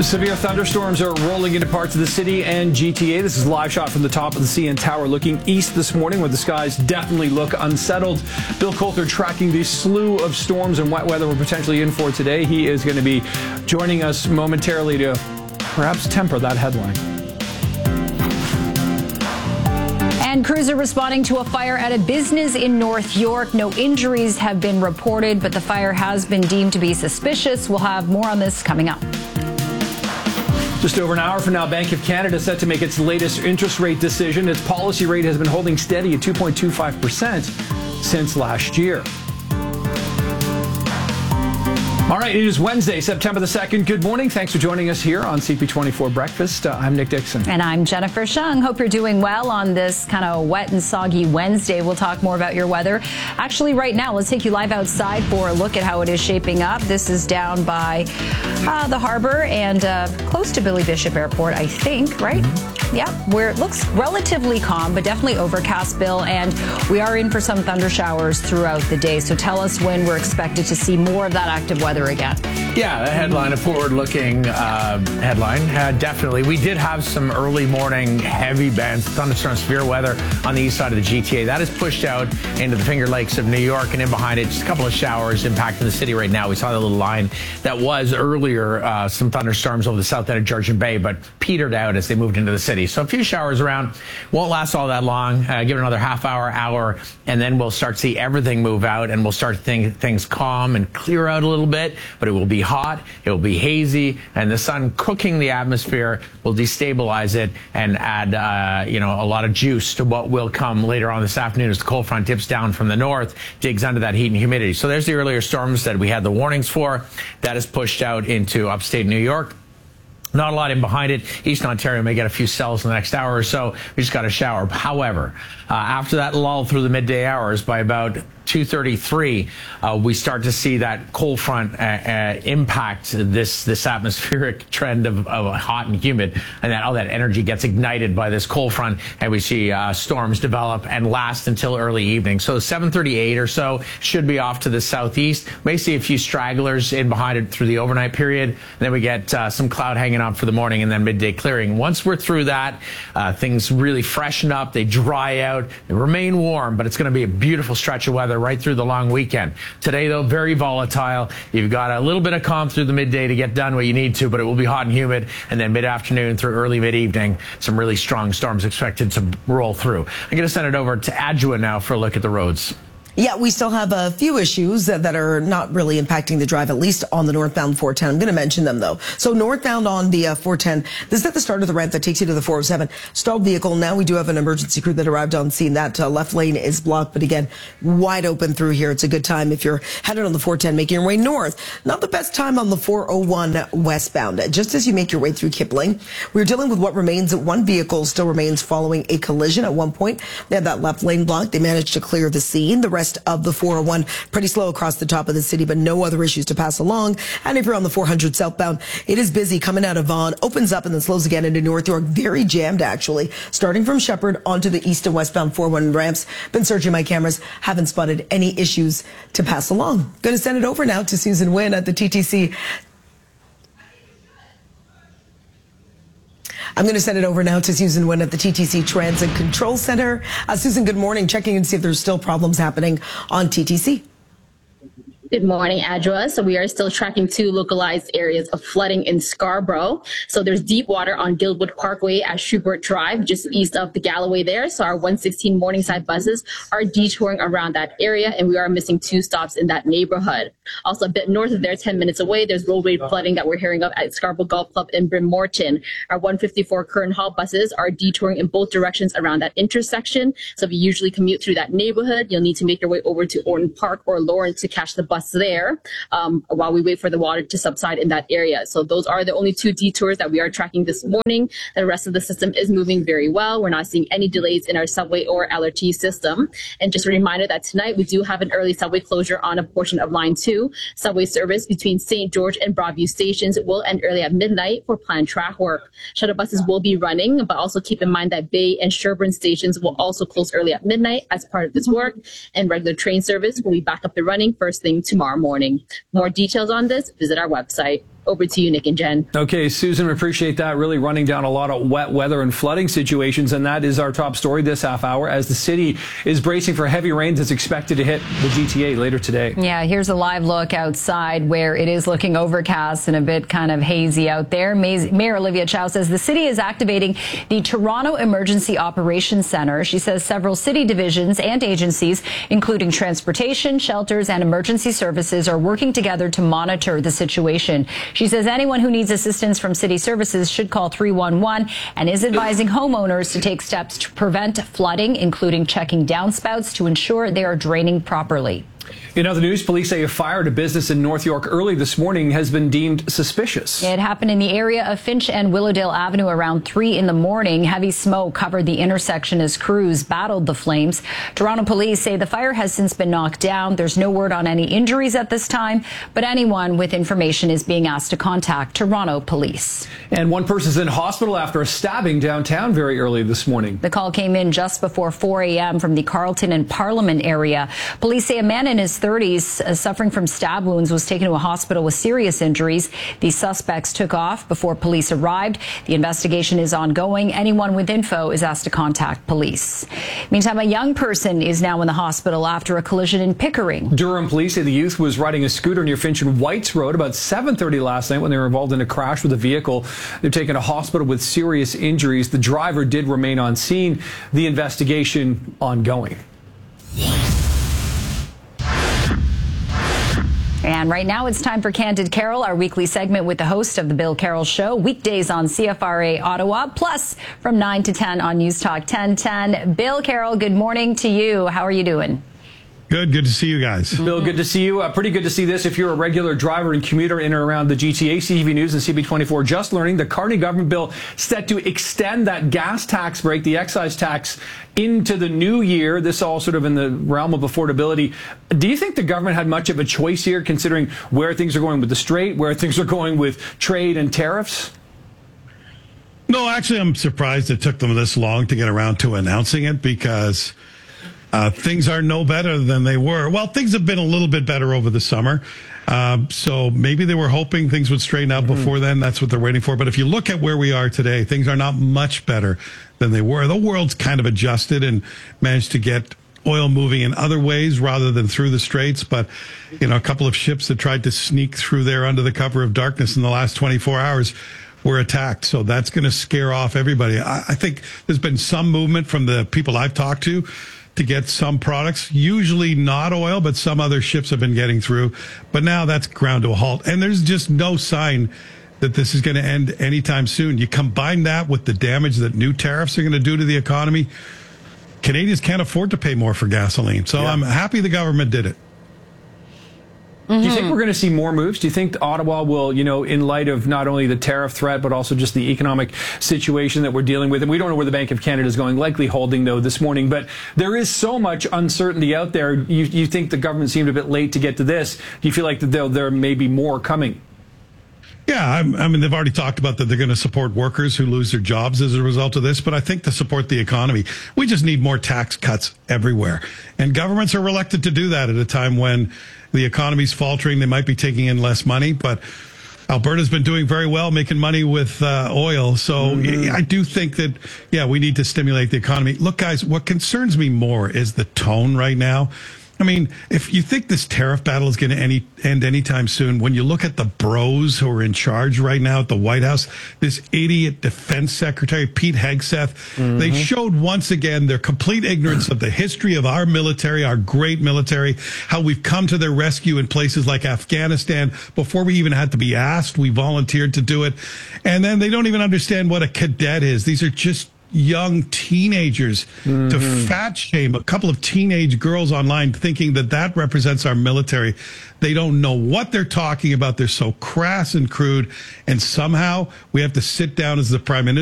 Severe thunderstorms are rolling into parts of the city and GTA. This is a live shot from the top of the CN Tower looking east this morning where the skies definitely look unsettled. Bill Coulter tracking the slew of storms and wet weather we're potentially in for today. He is going to be joining us momentarily to perhaps temper that headline. And crews are responding to a fire at a business in North York. No injuries have been reported, but the fire has been deemed to be suspicious. We'll have more on this coming up. Just over an hour from now, Bank of Canada set to make its latest interest rate decision. Its policy rate has been holding steady at 2.25% since last year. All right, it is Wednesday, September the 2nd. Good morning. Thanks for joining us here on CP24 Breakfast. I'm Nick Dixon. And I'm Jennifer Shung. Hope you're doing well on this kind of wet and soggy Wednesday. We'll talk more about your weather. Actually, right now, let's take you live outside for a look at how it is shaping up. This is down by the harbor and close to Billy Bishop Airport, I think, right? Yeah, where it looks relatively calm, but definitely overcast, Bill. And we are in for some thunder showers throughout the day. So tell us when we're expected to see more of that active weather again. Yeah, the headline, a forward-looking headline. Definitely. We did have some early morning heavy bands, thunderstorm, severe weather on the east side of the GTA. That is pushed out into the Finger Lakes of New York, and in behind it, just a couple of showers impacting the city right now. We saw the little line that was earlier, some thunderstorms over the south end of Georgian Bay, but petered out as they moved into the city. So a few showers around. Won't last all that long. Give it another half hour, and then we'll start to see everything move out, and we'll start things calm and clear out a little bit. But it will be hot, it will be hazy, and the sun cooking the atmosphere will destabilize it and add, a lot of juice to what will come later on this afternoon as the cold front dips down from the north, digs under that heat and humidity. So there's the earlier storms that we had the warnings for. That is pushed out into upstate New York. Not a lot in behind it. Eastern Ontario may get a few cells in the next hour or so. We just got a shower. However, after that lull through the midday hours, by about 2:33, we start to see that cold front impact this atmospheric trend of hot and humid, and all that energy gets ignited by this cold front, and we see storms develop and last until early evening. So 7:38 or so should be off to the southeast. May see a few stragglers in behind it through the overnight period, and then we get some cloud hanging on for the morning, and then midday clearing. Once we're through that, things really freshen up, they dry out, they remain warm, but it's going to be a beautiful stretch of weather right through the long weekend. Today, though, very volatile. You've got a little bit of calm through the midday to get done what you need to, but it will be hot and humid, and then mid-afternoon through early mid-evening, some really strong storms expected to roll through. I'm going to send it over to Adjoa now for a look at the roads. Yeah, we still have a few issues that are not really impacting the drive, at least on the northbound 410. I'm going to mention them, though. So northbound on the 410, this is at the start of the ramp that takes you to the 407. Stalled vehicle. Now we do have an emergency crew that arrived on scene. That left lane is blocked, but again, wide open through here. It's a good time if you're headed on the 410, making your way north. Not the best time on the 401 westbound. Just as you make your way through Kipling, we're dealing with what remains. One vehicle still remains following a collision at one point. They had that left lane blocked. They managed to clear the scene. The rest of the 401 pretty slow across the top of the city, but no other issues to pass along. And if you're on the 400 southbound, it is busy coming out of Vaughan, opens up and then slows again into North York. Very jammed, actually, starting from Shepherd onto the east and westbound 401 ramps. Been searching my cameras, haven't spotted any issues to pass along. Going to send it over now to Susan Nguyen at the TTC. I'm going to send it over now to Susan Nguyen at the TTC Transit Control Center. Susan, good morning. Checking in to see if there's still problems happening on TTC. Good morning, Adjoa. So we are still tracking two localized areas of flooding in Scarborough. So there's deep water on Guildwood Parkway at Schubert Drive, just east of the Galloway there. So our 116 Morningside buses are detouring around that area, and we are missing two stops in that neighborhood. Also a bit north of there, 10 minutes away, there's roadway flooding that we're hearing of at Scarborough Golf Club in Brimmorton. Our 154 Curran Hall buses are detouring in both directions around that intersection. So if you usually commute through that neighborhood, you'll need to make your way over to Orton Park or Lawrence to catch the bus there while we wait for the water to subside in that area. So those are the only two detours that we are tracking this morning. The rest of the system is moving very well. We're not seeing any delays in our subway or LRT system. And just a reminder that tonight we do have an early subway closure on a portion of Line 2. Subway service between St. George and Broadview stations will end early at midnight for planned track work. Shuttle buses will be running, but also keep in mind that Bay and Sherbourne stations will also close early at midnight as part of this work. And regular train service will be back up and running first thing tomorrow morning. More details on this, visit our website. Over to you, Nick and Jen. Okay, Susan, we appreciate that. Really running down a lot of wet weather and flooding situations, and that is our top story this half hour as the city is bracing for heavy rains that's expected to hit the GTA later today. Yeah, here's a live look outside where it is looking overcast and a bit kind of hazy out there. Mayor Olivia Chow says the city is activating the Toronto Emergency Operations Center. She says several city divisions and agencies, including transportation, shelters, and emergency services, are working together to monitor the situation. She says anyone who needs assistance from city services should call 311 and is advising homeowners to take steps to prevent flooding, including checking downspouts to ensure they are draining properly. In other news, police say a fire at a business in North York early this morning has been deemed suspicious. It happened in the area of Finch and Willowdale Avenue around 3 in the morning. Heavy smoke covered the intersection as crews battled the flames. Toronto police say the fire has since been knocked down. There's no word on any injuries at this time, but anyone with information is being asked to contact Toronto police. And one person's in hospital after a stabbing downtown very early this morning. The call came in just before 4 a.m. from the Carlton and Parliament area. Police say a man in his 30s suffering from stab wounds was taken to a hospital with serious injuries. The suspects took off before police arrived. The investigation is ongoing. Anyone with info is asked to contact police. Meantime, a young person is now in the hospital after a collision in Pickering. Durham police say the youth was riding a scooter near Finch and Whites Road about 7:30 last night when they were involved in a crash with a vehicle. They're taken to hospital with serious injuries. The driver did remain on scene. The investigation ongoing. And right now it's time for Candid Carol, our weekly segment with the host of The Bill Carroll Show, weekdays on CFRA Ottawa, plus from 9 to 10 on News Talk 1010. Bill Carroll, good morning to you. How are you doing? Good to see you guys. Bill, good to see you. Pretty good to see this if you're a regular driver and commuter in or around the GTA. CTV News and CB24 just learning the Carney government bill set to extend that gas tax break, the excise tax, into the new year. This all sort of in the realm of affordability. Do you think the government had much of a choice here, considering where things are going with the strait, where things are going with trade and tariffs? No, actually, I'm surprised it took them this long to get around to announcing it because things are no better than they were. Well, things have been a little bit better over the summer. So maybe they were hoping things would straighten out before then. That's what they're waiting for. But if you look at where we are today, things are not much better than they were. The world's kind of adjusted and managed to get oil moving in other ways rather than through the straits. But, you know, a couple of ships that tried to sneak through there under the cover of darkness in the last 24 hours were attacked. So that's going to scare off everybody. I think there's been some movement from the people I've talked to get some products, usually not oil, but some other ships have been getting through. But now that's ground to a halt. And there's just no sign that this is going to end anytime soon. You combine that with the damage that new tariffs are going to do to the economy, Canadians can't afford to pay more for gasoline. So I'm happy the government did it. Do you think we're going to see more moves? Do you think Ottawa will, you know, in light of not only the tariff threat, but also just the economic situation that we're dealing with? And we don't know where the Bank of Canada is going, likely holding, though, this morning. But there is so much uncertainty out there. You think the government seemed a bit late to get to this. Do you feel like that there may be more coming? Yeah, I mean, they've already talked about that they're going to support workers who lose their jobs as a result of this. But I think to support the economy, we just need more tax cuts everywhere. And governments are reluctant to do that at a time when the economy's faltering. They might be taking in less money, but Alberta's been doing very well, making money with oil. So I do think that, we need to stimulate the economy. Look, guys, what concerns me more is the tone right now. I mean, if you think this tariff battle is going to end anytime soon, when you look at the bros who are in charge right now at the White House, this idiot defense secretary, Pete Hegseth, they showed once again their complete ignorance of the history of our military, our great military, how we've come to their rescue in places like Afghanistan. Before we even had to be asked, we volunteered to do it. And then they don't even understand what a cadet is. These are just young teenagers to fat shame a couple of teenage girls online thinking that represents our military. They don't know what they're talking about. They're so crass and crude. And somehow we have to sit down as the prime minister